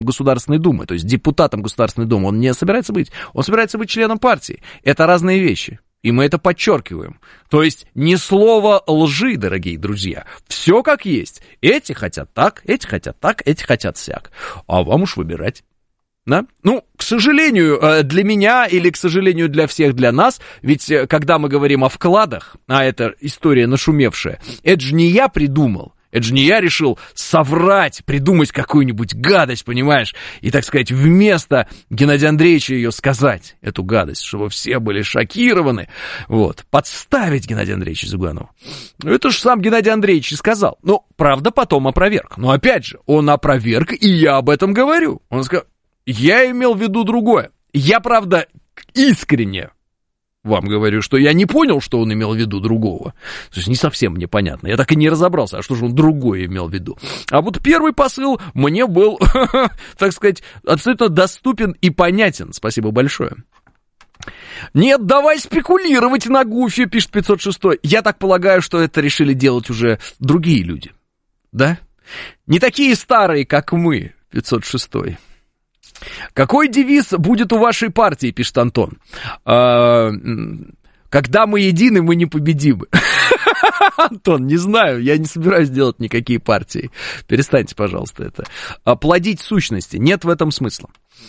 Государственной Думы, то есть депутатом Государственной Думы он не собирается быть, он собирается быть членом партии. Это разные вещи, и мы это подчеркиваем. То есть ни слова лжи, дорогие друзья, все как есть. Эти хотят так, эти хотят так, эти хотят сяк, а вам уж выбирать. Да? Ну, к сожалению, для меня или, к сожалению, для всех, для нас, ведь когда мы говорим о вкладах, а это история нашумевшая, это же не я придумал. Это же не я решил соврать, придумать какую-нибудь гадость, понимаешь, и, так сказать, вместо Геннадия Андреевича ее сказать, эту гадость, чтобы все были шокированы, вот, подставить Геннадия Андреевича Зюганова. Это же сам Геннадий Андреевич и сказал. Ну, правда, потом опроверг. Но, опять же, он опроверг, и я об этом говорю. Он сказал, я имел в виду другое. Я, правда, искренне вам говорю, что я не понял, что он имел в виду другого. То есть не совсем мне понятно. Я так и не разобрался, а что же он другое имел в виду. А вот первый посыл мне был, так сказать, абсолютно доступен и понятен. Спасибо большое. Нет, давай спекулировать на гуфе, пишет 506. Я так полагаю, что это решили делать уже другие люди. Да? Не такие старые, как мы, 506. Какой девиз будет у вашей партии, пишет Антон? Когда мы едины, мы непобедимы. Антон, не знаю, я не собираюсь делать никакие партии. Перестаньте, пожалуйста, это. Плодить сущности, нет в этом смысла.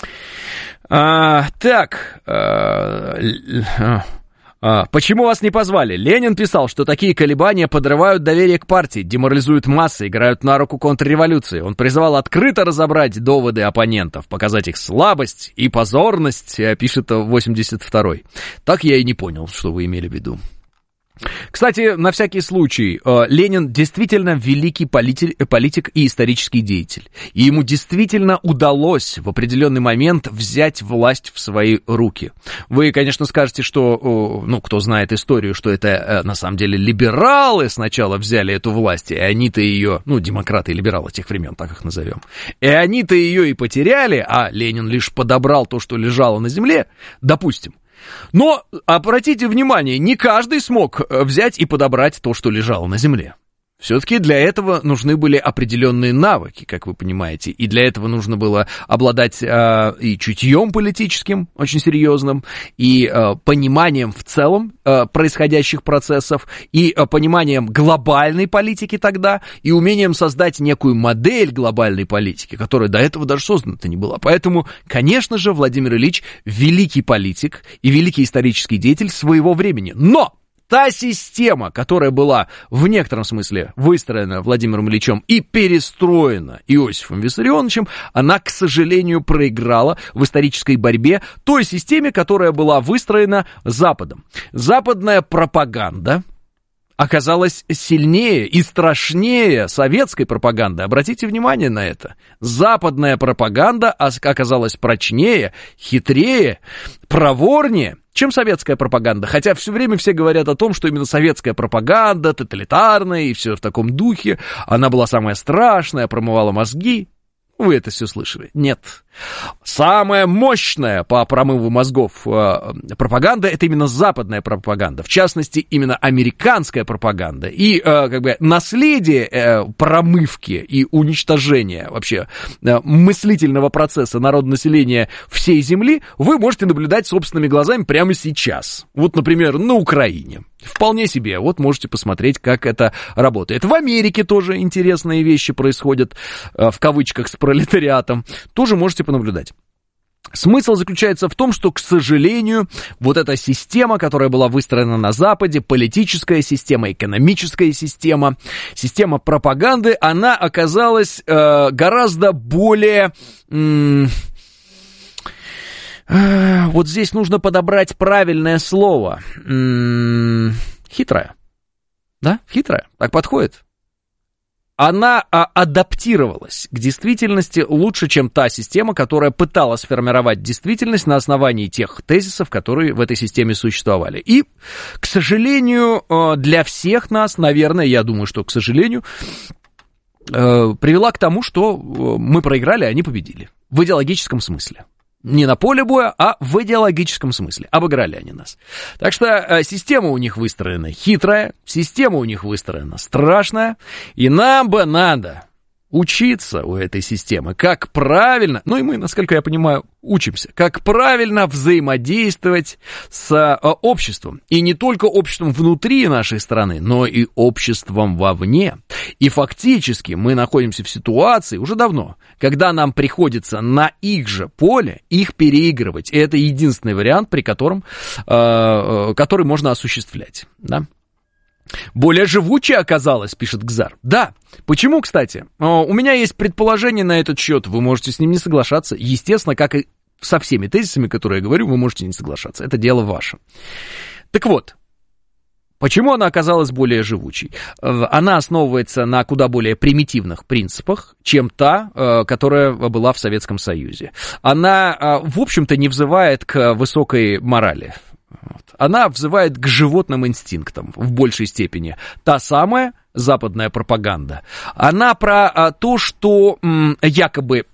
Почему вас не позвали? Ленин писал, что такие колебания подрывают доверие к партии, деморализуют массы, играют на руку контрреволюции. Он призывал открыто разобрать доводы оппонентов, показать их слабость и позорность, пишет 82-й. Так я и не понял, что вы имели в виду. Кстати, на всякий случай, Ленин действительно великий политик и исторический деятель. И ему действительно удалось в определенный момент взять власть в свои руки. Вы, конечно, скажете, что, ну, кто знает историю, что это на самом деле либералы сначала взяли эту власть, и они-то ее, ну, демократы и либералы тех времен, так их назовем, и они-то ее и потеряли, а Ленин лишь подобрал то, что лежало на земле, допустим. Но, обратите внимание, не каждый смог взять и подобрать то, что лежало на земле. Все-таки для этого нужны были определенные навыки, как вы понимаете, и для этого нужно было обладать и чутьем политическим, очень серьезным, и пониманием в целом происходящих процессов, и пониманием глобальной политики тогда, и умением создать некую модель глобальной политики, которая до этого даже создана-то не была. Поэтому, конечно же, Владимир Ильич великий политик и великий исторический деятель своего времени. Но та система, которая была в некотором смысле выстроена Владимиром Ильичем и перестроена Иосифом Виссарионовичем, она, к сожалению, проиграла в исторической борьбе той системе, которая была выстроена Западом. Западная пропаганда оказалась сильнее и страшнее советской пропаганды. Обратите внимание на это. Западная пропаганда оказалась прочнее, хитрее, проворнее, чем советская пропаганда. Хотя все время все говорят о том, что именно советская пропаганда, тоталитарная и все в таком духе, она была самая страшная, промывала мозги. Вы это все слышали? Нет. Самая мощная по промыву мозгов пропаганда — это именно западная пропаганда. В частности, именно американская пропаганда. И как бы наследие промывки и уничтожения вообще мыслительного процесса народонаселения всей Земли вы можете наблюдать собственными глазами прямо сейчас. Вот, например, на Украине. Вполне себе. Вот можете посмотреть, как это работает. В Америке тоже интересные вещи происходят, в кавычках, с пролетариатом. Тоже можете понаблюдать. Смысл заключается в том, что, к сожалению, вот эта система, которая была выстроена на Западе, политическая система, экономическая система, система пропаганды, она оказалась гораздо более... Вот здесь нужно подобрать правильное слово. Хитрая. Да, хитрая. Так подходит. Она адаптировалась к действительности лучше, чем та система, которая пыталась сформировать действительность на основании тех тезисов, которые в этой системе существовали. И, к сожалению, для всех нас, наверное, я думаю, что, к сожалению, привела к тому, что мы проиграли, а они победили. В идеологическом смысле. Не на поле боя, а в идеологическом смысле. Обыграли они нас. Так что система у них выстроена хитрая, система у них выстроена страшная, и нам бы надо учиться у этой системы, как правильно, ну и мы, насколько я понимаю, учимся, как правильно взаимодействовать с обществом. И не только обществом внутри нашей страны, но и обществом вовне. И фактически мы находимся в ситуации уже давно, когда нам приходится на их же поле их переигрывать. И это единственный вариант, при котором, который можно осуществлять, да? Более живучее оказалось, пишет Гзар. Да. Почему, кстати? У меня есть предположение на этот счет. Вы можете с ним не соглашаться. Естественно, как и со всеми тезисами, которые я говорю, вы можете не соглашаться. Это дело ваше. Так вот, почему она оказалась более живучей? Она основывается на куда более примитивных принципах, чем та, которая была в Советском Союзе. Она, в общем-то, не взывает к высокой морали. Она взывает к животным инстинктам в большей степени. Та самая западная пропаганда. Она про то, что якобы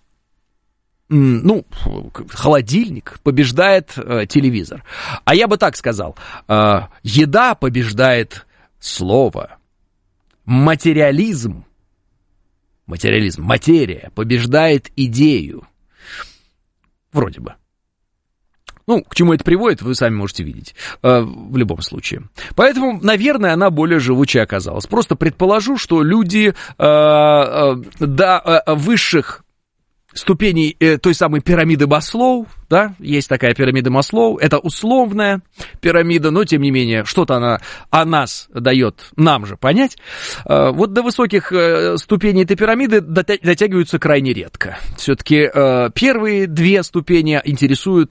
холодильник побеждает телевизор. А я бы так сказал, еда побеждает слово. Материя побеждает идею. Вроде бы. Ну, к чему это приводит, вы сами можете видеть, в любом случае. Поэтому, наверное, она более живучей оказалась. Просто предположу, что люди до высших ступеней той самой пирамиды Маслоу, да, есть такая пирамида Маслоу, это условная пирамида, но, тем не менее, что-то она о нас дает нам же понять. Вот до высоких ступеней этой пирамиды дотягиваются крайне редко. Все-таки первые две ступени интересуют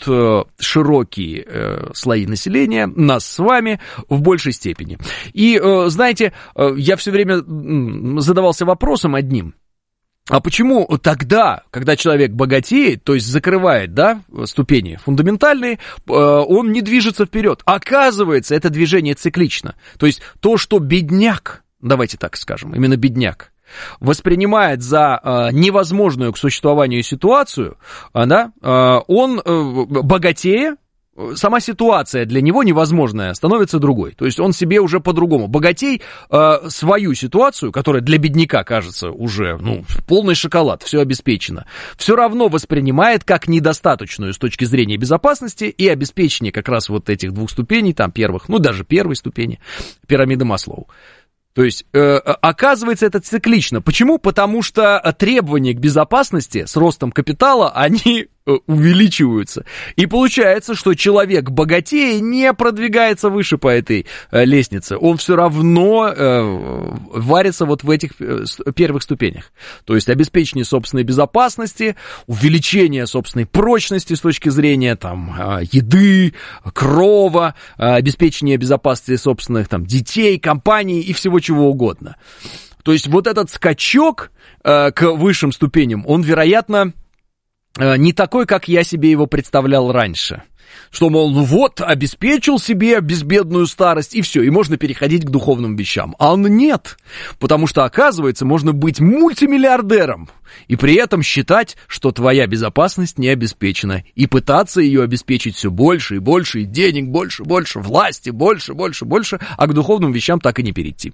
широкие слои населения, нас с вами в большей степени. И, знаете, я все время задавался вопросом одним. А почему тогда, когда человек богатеет, то есть закрывает, да, ступени фундаментальные, он не движется вперед? Оказывается, это движение циклично. То есть то, что бедняк, давайте так скажем, именно бедняк, воспринимает за невозможную к существованию ситуацию, да, он, богатея, сама ситуация для него невозможная становится другой. То есть он себе уже по-другому. Богатей свою ситуацию, которая для бедняка кажется уже, полный шоколад, все обеспечено, все равно воспринимает как недостаточную с точки зрения безопасности и обеспечения как раз вот этих двух ступеней, там первых, даже первой ступени пирамиды Маслоу. То есть, оказывается, это циклично. Почему? Потому что требования к безопасности с ростом капитала, они увеличиваются. И получается, что человек богатее не продвигается выше по этой лестнице. Он все равно варится вот в этих первых ступенях. То есть, обеспечение собственной безопасности, увеличение собственной прочности с точки зрения еды, крова, обеспечение безопасности собственных детей, компаний и всего чего угодно. То есть, вот этот скачок к высшим ступеням, он, вероятно, не такой, как я себе его представлял раньше. Что, мол, обеспечил себе безбедную старость, и все, и можно переходить к духовным вещам. А нет, потому что, оказывается, можно быть мультимиллиардером и при этом считать, что твоя безопасность не обеспечена, и пытаться ее обеспечить все больше и больше, и денег больше, власти больше, а к духовным вещам так и не перейти.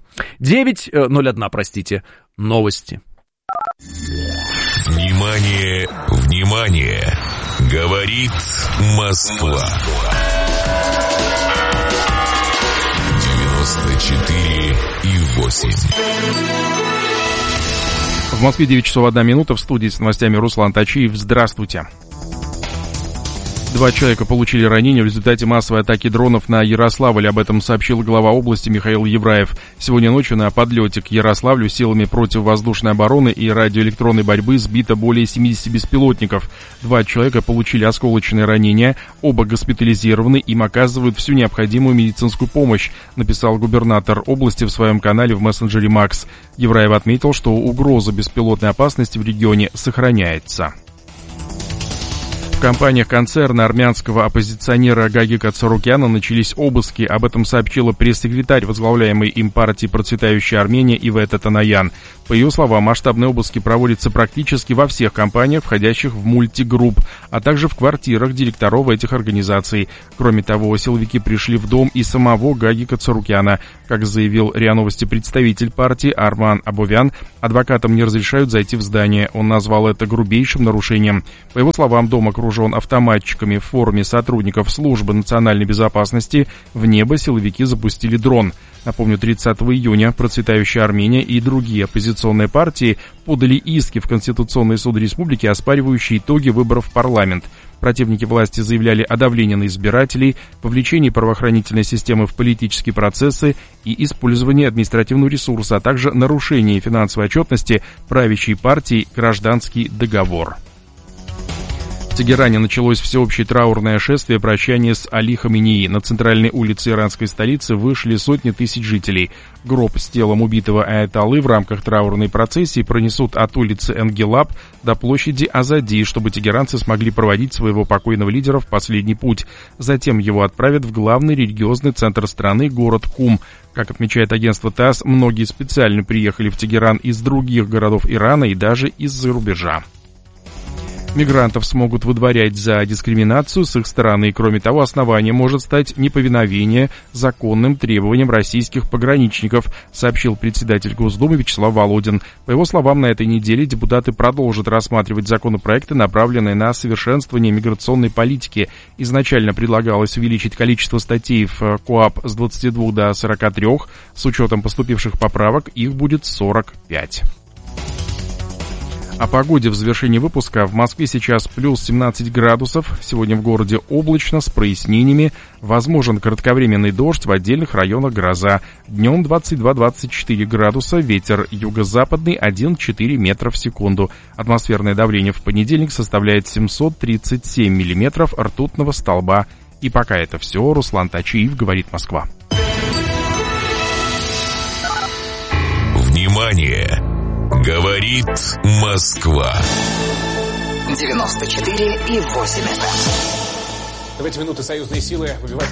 9:01, новости. Внимание, внимание! Говорит Москва. 94,8. В Москве 9 часов 1 минута. В студии с новостями Руслан Тачиев. Здравствуйте. 2 человека получили ранения в результате массовой атаки дронов на Ярославль. Об этом сообщил глава области Михаил Евраев. Сегодня ночью на подлете к Ярославлю силами противовоздушной обороны и радиоэлектронной борьбы сбито более 70 беспилотников. 2 человека получили осколочные ранения. Оба госпитализированы, им оказывают всю необходимую медицинскую помощь, написал губернатор области в своем канале в мессенджере Макс. Евраев отметил, что угроза беспилотной опасности в регионе сохраняется. В компаниях концерна армянского оппозиционера Гаги Кацарукяна начались обыски. Об этом сообщила пресс-секретарь возглавляемой им партии «Процветающая Армения» Ивета Танаян. По ее словам, масштабные обыски проводятся практически во всех компаниях, входящих в мультигрупп, а также в квартирах директоров этих организаций. Кроме того, силовики пришли в дом и самого Гаги Кацарукяна. Как заявил РИА Новости представитель партии Арман Абовян, Адвокатам не разрешают зайти в здание. Он назвал это грубейшим нарушением. По его словам, дом окружен автоматчиками. В форме сотрудников службы национальной безопасности в небо силовики запустили дрон. Напомню, 30 июня процветающая Армения и другие оппозиционные партии подали иски в Конституционный суд республики, оспаривающие итоги выборов в парламент. Противники власти заявляли о давлении на избирателей, вовлечении правоохранительной системы в политические процессы и использовании административного ресурса, а также нарушении финансовой отчетности правящей партии «Гражданский договор». В Тегеране началось всеобщее траурное шествие прощания с Али Хаменеи. На центральной улице иранской столицы вышли сотни тысяч жителей. Гроб с телом убитого аятоллы в рамках траурной процессии пронесут от улицы Энгелаб до площади Азади, чтобы тегеранцы смогли проводить своего покойного лидера в последний путь. Затем его отправят в главный религиозный центр страны, город Кум. Как отмечает агентство ТАСС, многие специально приехали в Тегеран из других городов Ирана и даже из-за рубежа. Мигрантов смогут выдворять за дискриминацию с их стороны. Кроме того, основанием может стать неповиновение законным требованиям российских пограничников, сообщил председатель Госдумы Вячеслав Володин. По его словам, на этой неделе депутаты продолжат рассматривать законопроекты, направленные на совершенствование миграционной политики. Изначально предлагалось увеличить количество статей в КоАП с 22 до 43. С учетом поступивших поправок их будет 45. О погоде в завершении выпуска. В Москве сейчас плюс 17 градусов. Сегодня в городе облачно, с прояснениями. Возможен кратковременный дождь, в отдельных районах гроза. Днем 22-24 градуса, ветер юго-западный 1,4 метра в секунду. Атмосферное давление в понедельник составляет 737 миллиметров ртутного столба. И пока это все. Руслан Тачиев, говорит Москва. Внимание! Говорит Москва. 94,8 FM. В эти минуты союзные силы выбивают